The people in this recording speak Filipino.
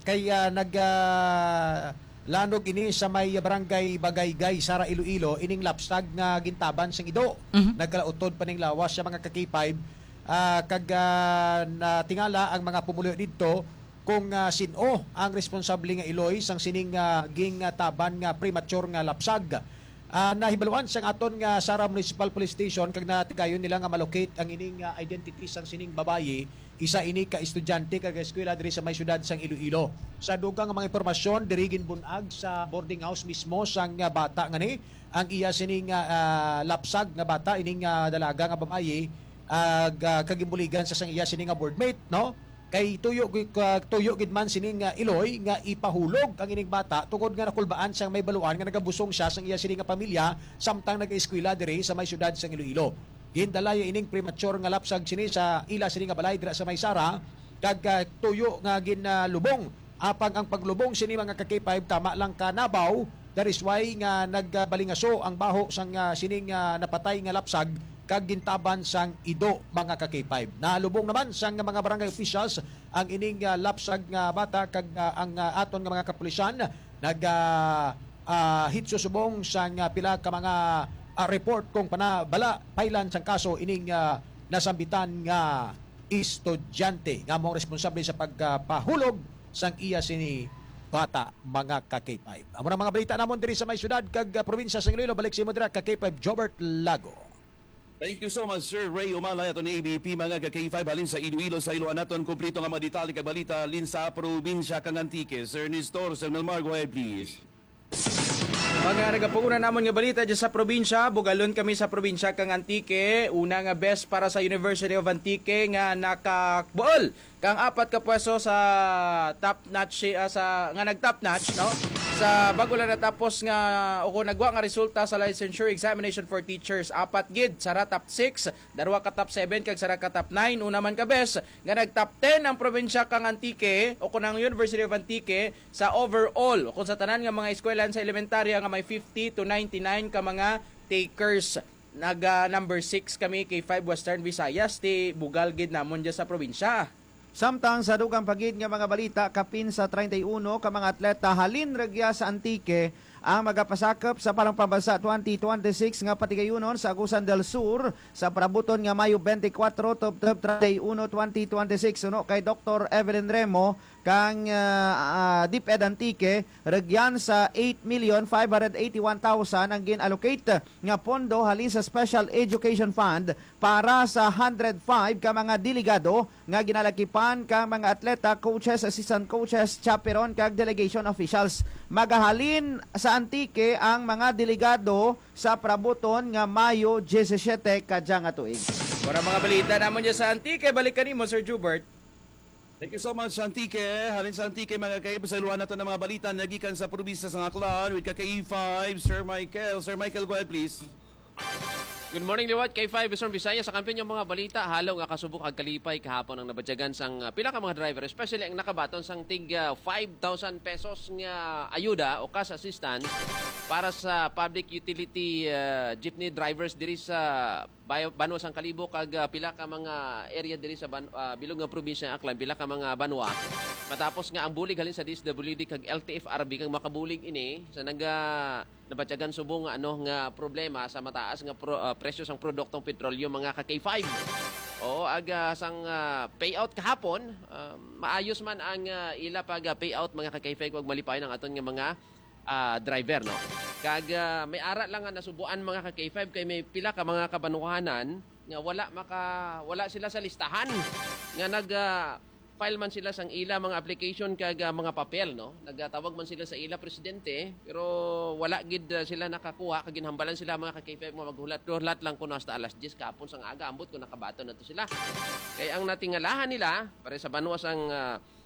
kay lanog ini sa may barangay Bagaygay, Sara, Iloilo, ining lapsag nga gintaban sang ido. Nagkalautod pa ning lawas sa mga ka-K5 natingala ang mga pumulo dito kung sino ang responsable nga Iloy sang sining ging taban nga premature nga lapsag. Nahibaluan sang aton nga Sara Municipal Police Station kag natigayon nila nga malocate ang ining identity sang sining babayi, isa ini ka estudyante kag eskwela diri sa may syudad sang Iloilo. Sa dugang mga impormasyon diri ginbunag sa boarding house mismo sang bata ngani ang iya sining lapsag nga bata ining dalaga nga babayi kagimbuligan sa sang iya sining boardmate, no? Kay tuyo gid man sining Iloy nga ipahulog ang ining bata tungod nga nakulbaan siyang may baluan nga nagabusong siya sang iya sining pamilya samtang nag-eskwela diri sa may syudad sang Iloilo. Gindalaya ining premature nga lapsag sini sa ila sini nga balay dira sa may Sara kag tuyo nga ginlubong. Apang ang paglubong sini mga ka-K5 tama lang kanabaw, that is why nga nagbalingaso ang baho sang sining napatay nga lapsag kag gintaban sang ido mga ka-K5. Nalubong naman sang mga barangay officials ang ining lapsag nga bata kag ang aton nga mga kapulisan hitsusubong sang pila ka mga report kung panabala pailan sang kaso ining nasambitan nga estudyante nga mong responsable sa pagpahulog sang iya sini bata mga ka-K5. Amo na mga balita namon diri sa may syudad kag probinsya sa Iloilo. Balik sa imo dira ka-K5 Jobert Lago. Thank you so much, Sir Ray Umalay ato ni ABP mga ka-K5 halin sa Iloilo sa Iloan naton kumplito nga mga detalye kag balita halin sa probinsya kang Antique. Sir Nestor, Sir Melmar, go ahead please. Mga nagapugunan namon nga balita dyan sa probinsya, bugalon kami sa probinsya kang Antique. Una nga best para sa University of Antique nga nakakbuol kang apat ka pwesto sa top notch sa nga nag-top notch, no? Sa bago lang natapos nga o nagwa nga resulta sa licensure examination for teachers, apat gid sara top 6, darwa ka top 7 kag sara ka top 9. Una man ka best nga nag top 10 ang probinsya kang Antique o kunang University of Antique sa overall kung sa tanan nga mga eskwelahan sa elementarya nga may 50 to 99 ka mga takers. Number 6 kami kay 5 Western Visayas, ti bugal gid namon dyan sa probinsya. Samtang sa dugang pagid nga mga balita, kapin sa 31 ka mga atleta halin regya sa Antique ang magapasakop sa Parang Pambansa 2026 nga patigayunon sa Agusan del Sur sa parabuton nga Mayo 24 to 31 2026 uno kay Dr. Evelyn Remo kang DepEd Antique regyan sa 8,581,000 ang gin-allocate nga pondo halin sa Special Education Fund para sa 105 ka mga delegado nga ginalakipan kang mga atleta, coaches, assistant coaches, chaperon kag delegation officials. Magahalin sa Antique ang mga delegado sa prabuton nga Mayo 17 kadyang tuig. Para mga balita namon dyan sa Antique, balikan mo Sir Jubert. Thank you so much, Antique. Halin sa Antique, mga ka-K5, sa iluan natin ng mga balita nagikan sa probinsya sa Aklan with ka-K5, Sir Michael. Sir Michael, go ahead please. Good morning, Liwat. K5, Western Visayas. Sa kampiyon yung mga balita, halo nga kasubok ag kalipay kahapon ang nabadyagan sang pila ka mga driver, especially ang nakabaton sang tig 5,000 pesos nga ayuda o cash assistance para sa public utility jeepney drivers diri sa Banwa sang Kalibo kag pila ka mga area diri sa bilog nga probinsya Aklan, pila ka mga banwa. Matapos nga ang bulig halin sa DSWD kag LTFRB kag makabulig ini sa nabatyagan subong nga problema sa mataas nga presyo sang produktong petrolyo mga ka-K5. Oo, aga sang payout kahapon, maayos man ang ila pag payout mga ka-K5 wag malipayon ang aton nga mga driver, no? Kag may ara lang nga nasubuan mga ka-K5 kay may pila ka mga kabanuhanan nga wala sila sa listahan nga file man sila sang ila mga application kag mga papel, no? Nagtawag man sila sa ila presidente pero wala gid sila nakakuha kag ginhambalan sila mga ka-K5 nga maghulat lang kuno hasta alas 10 kapon sang aga ambot kun nakabaton na to sila. Kay ang natingalahan nila para sa Banwa sang